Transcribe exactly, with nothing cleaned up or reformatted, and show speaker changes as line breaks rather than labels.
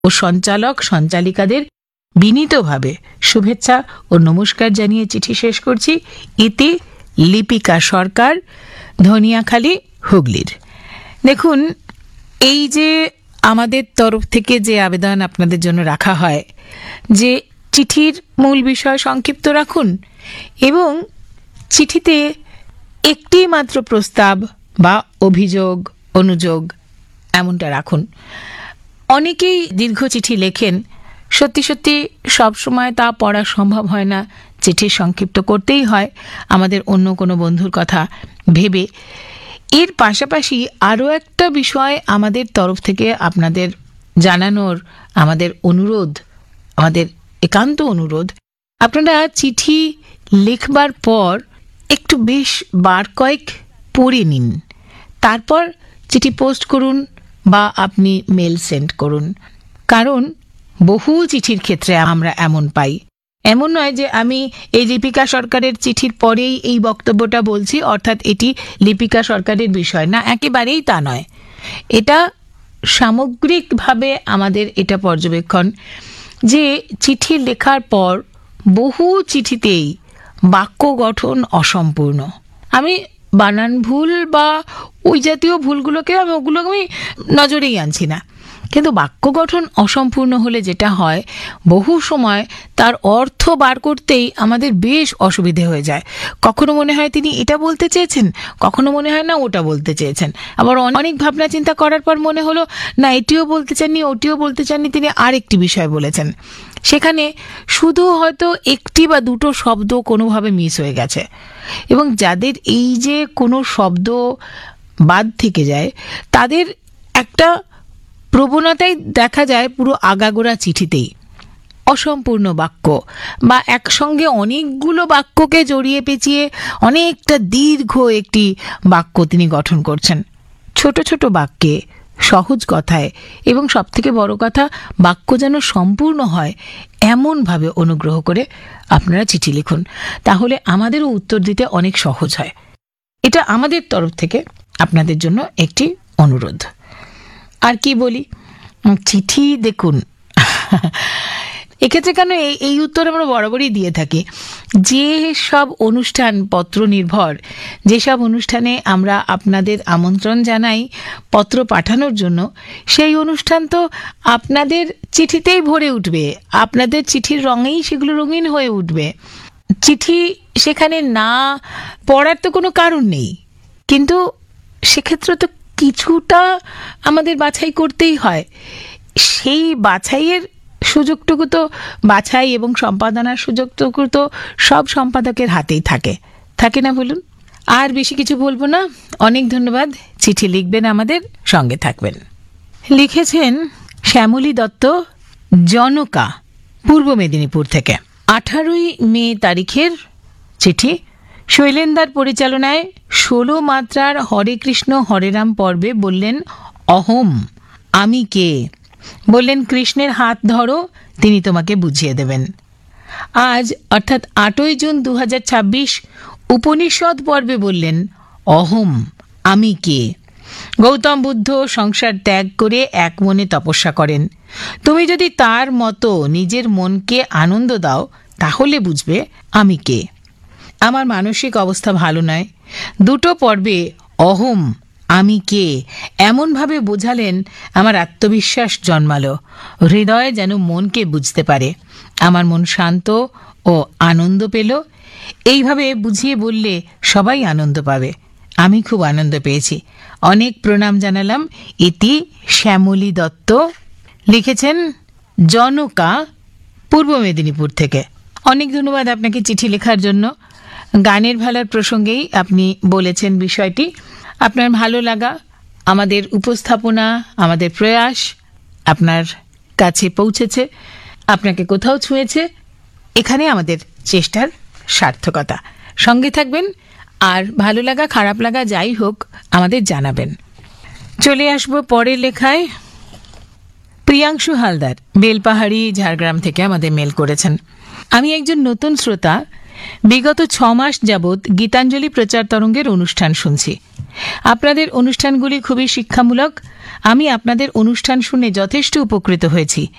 ও সঞ্চালক সঞ্চালিকাদের বিনীতভাবে শুভেচ্ছা ও নমস্কার জানিয়ে চিঠি শেষ করছি। ইতি লিপিকা সরকার, ধনিয়াখালী, হুগলির। দেখুন, এই যে আমাদের তরফ থেকে যে আবেদন আপনাদের জন্য রাখা হয় যে চিঠির মূল বিষয় সংক্ষিপ্ত রাখুন এবং চিঠিতে একটি মাত্র প্রস্তাব বা অভিযোগ অনুযোগ এমনটা রাখুন। অনেকেই দীর্ঘ চিঠি লেখেন, সত্যি সত্যি সবসময় তা পড়া সম্ভব হয় না, চিঠি সংক্ষিপ্ত করতেই হয় আমাদের অন্য কোনো বন্ধুর কথা ভেবে। এর পাশাপাশি আরও একটা বিষয় আমাদের তরফ থেকে আপনাদের জানানোর আমাদের অনুরোধ, আমাদের একান্ত অনুরোধ, আপনারা চিঠি লিখবার পর একটু বেশ বার কয়েক পড়ে নিন, তারপর চিঠি পোস্ট করুন বা আপনি মেল সেন্ড করুন। কারণ বহু চিঠির ক্ষেত্রে আমরা এমন পাই। এমন নয় যে আমি এই লিপিকা সরকারের চিঠির পরেই এই বক্তব্যটা বলছি, অর্থাৎ এটি লিপিকা সরকারের বিষয় না, একেবারেই তা নয়। এটা সামগ্রিকভাবে আমাদের এটা পর্যবেক্ষণ যে চিঠি লেখার পর বহু চিঠিতেই বাক্য গঠন অসম্পূর্ণ। আমি বানান ভুল বা ওই জাতীয় ভুলগুলোকে আমি ওগুলো আমি নজরেই আনছি না, কিন্তু বাক্য গঠন অসম্পূর্ণ হলে যেটা হয়, বহু সময় তার অর্থ বার করতেই আমাদের বেশ অসুবিধে হয়ে যায়। কখনো মনে হয় তিনি এটা বলতে চেয়েছেন, কখনো মনে হয় না ওটা বলতে চেয়েছেন, আবার অনেক ভাবনা চিন্তা করার পর মনে হলো না এটিও বলতে চাননি ওটিও বলতে চাননি, তিনি আরেকটি বিষয় বলেছেন। সেখানে শুধু হয়তো একটি বা দুটো শব্দ কোনোভাবে মিস হয়ে গেছে। এবং যাদের এই যে কোনো শব্দ বাদ থেকে যায়, তাদের একটা প্রবণতাই দেখা যায় পুরো আগাগোড়া চিঠিতেই অসম্পূর্ণ বাক্য বা একসঙ্গে অনেকগুলো বাক্যকে জড়িয়ে পেঁচিয়ে অনেকটা দীর্ঘ একটি বাক্য তিনি গঠন করছেন। ছোট ছোট বাক্যে, সহজ কথায় এবং সবথেকে বড় কথা বাক্য যেন সম্পূর্ণ হয় এমনভাবে অনুগ্রহ করে আপনারা চিঠি লিখুন, তাহলে আমাদেরও উত্তর দিতে অনেক সহজ হয়। এটা আমাদের তরফ থেকে আপনাদের জন্য একটি অনুরোধ। আর কি বলি, চিঠি দেখুন এক্ষেত্রে কেন এই এই উত্তর আমরা বরাবরই দিয়ে থাকি, যে সব অনুষ্ঠান পত্র নির্ভর, যেসব অনুষ্ঠানে আমরা আপনাদের আমন্ত্রণ জানাই পত্র পাঠানোর জন্য, সেই অনুষ্ঠান তো আপনাদের চিঠিতেই ভরে উঠবে, আপনাদের চিঠির রঙেই সেগুলো রঙিন হয়ে উঠবে। চিঠি সেখানে না পড়ার তো কোনো কারণ নেই, কিন্তু সেক্ষেত্রে তো কিছুটা আমাদের বাছাই করতেই হয়। সেই বাছাইয়ের সুযোগটুকু তো বাছাই এবং সম্পাদনার সুযোগটুকু তো সব সম্পাদকের হাতেই থাকে, থাকে না বলুন? আর বেশি কিছু বলবো না, অনেক ধন্যবাদ। চিঠি লিখবেন, আমাদের সঙ্গে থাকবেন। লিখেছেন শ্যামলী দত্ত, জনকা, পূর্ব মেদিনীপুর থেকে। আঠারোই মে তারিখের চিঠি। শৈলেন্দার পরিচালনায় ষোলো মাত্রার হরে কৃষ্ণ হরে রাম পর্বে বললেন অহম, আমি কে। বললেন কৃষ্ণের হাত ধরো, তিনি তোমাকে বুঝিয়ে দেবেন। আজ অর্থাৎ আটই জুন দু হাজার ছাব্বিশ উপনিষদ পর্বে বললেন অহম, আমি কে। গৌতম বুদ্ধ সংসার ত্যাগ করে এক মনে তপস্যা করেন। তুমি যদি তার মতো নিজের মনকে আনন্দ দাও, তাহলে বুঝবে আমি কে। আমার মানসিক অবস্থা ভালো নয়। দুটো পর্বে অহম, আমি কে এমনভাবে বোঝালেন, আমার আত্মবিশ্বাস জন্মালো, হৃদয় যেন মনকে বুঝতে পারে। আমার মন শান্ত ও আনন্দ পেল। এইভাবে বুঝিয়ে বললে সবাই আনন্দ পাবে। আমি খুব আনন্দ পেয়েছি। অনেক প্রণাম জানালাম। ইতি শ্যামলী দত্ত। লিখেছেন জনকা, পূর্ব মেদিনীপুর থেকে। অনেক ধন্যবাদ আপনাকে চিঠি লেখার জন্য। গানের ভালার প্রসঙ্গেই আপনি বলেছেন বিষয়টি। আপনার ভালো লাগা, আমাদের উপস্থাপনা, আমাদের প্রয়াস আপনার কাছে পৌঁছেছে, আপনাকে কোথাও ছুঁয়েছে, এখানে আমাদের চেষ্টার সার্থকতা। সঙ্গে থাকবেন, আর ভালো লাগা খারাপ লাগা যাই হোক আমাদের জানাবেন। চলে আসবো পরের লেখায়। প্রিয়াংশু হালদার বেলপাহাড়ি ঝাড়গ্রাম থেকে আমাদের মেল করেছেন। আমি একজন নতুন শ্রোতা, বিগত ছ মাস যাবৎ গীতাঞ্জলি প্রচার তরঙ্গের অনুষ্ঠান শুনছি। আপনাদের অনুষ্ঠানগুলি খুবই শিক্ষামূলক। আমি আপনাদের অনুষ্ঠান শুনে যথেষ্ট উপকৃত হয়েছি।